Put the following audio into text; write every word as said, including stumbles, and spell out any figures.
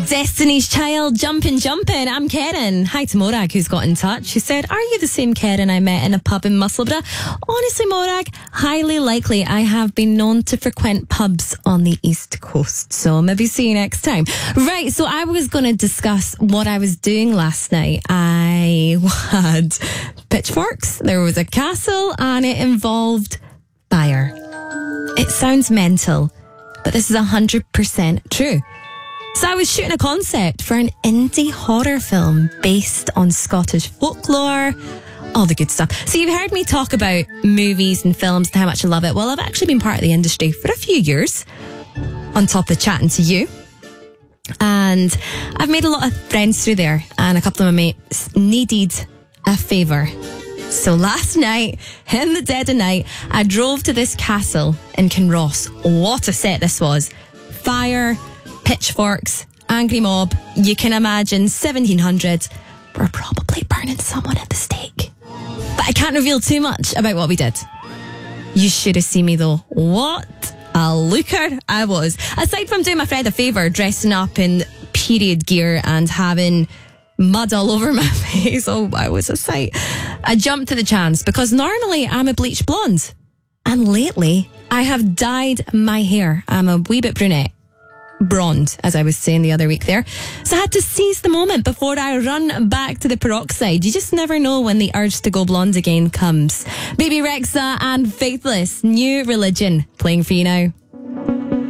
Destiny's Child, Jumpin' Jumpin'. I'm Karen. Hi to Morag, who's got in touch. Who said, are you the same Karen I met in a pub in Musselburgh? Honestly, Morag, highly likely. I have been known to frequent pubs on the East Coast. So maybe see you next time. Right, so I was going to discuss what I was doing last night. I had pitchforks, there was a castle, and it involved fire. It sounds mental, but this is one hundred percent true. So I was shooting a concept for an indie horror film based on Scottish folklore, all the good stuff. So you've heard me talk about movies and films and how much I love it. Well, I've actually been part of the industry for a few years, on top of chatting to you. And I've made a lot of friends through there, and a couple of my mates needed a favour. So last night, in the dead of night, I drove to this castle in Kinross. What a set this was. Fire, pitchforks, angry mob. You can imagine seventeen hundred. We're probably burning someone at the stake. But I can't reveal too much about what we did. You should have seen me though. What a looker I was. Aside from doing my friend a favour, dressing up in period gear and having mud all over my face. Oh, I was a sight. I jumped to the chance because normally I'm a bleached blonde. And lately I have dyed my hair. I'm a wee bit brunette. Blonde, as I was saying the other week there. So I had to seize the moment before I run back to the peroxide. You just never know when the urge to go blonde again comes. Baby Rexha and Faithless, New Religion, playing for you now.